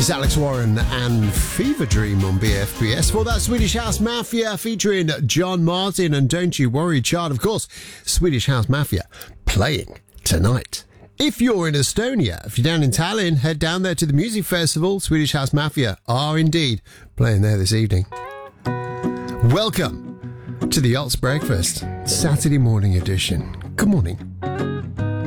It's Alex Warren and Fever Dream on BFBS. Well, that's Swedish House Mafia featuring John Martin and Don't You Worry Child. Of course, Swedish House Mafia playing tonight. If you're in Estonia, if you're down in Tallinn, head down there to the music festival. Swedish House Mafia are indeed playing there this evening. Welcome to the Alts Breakfast, Saturday morning edition. Good morning.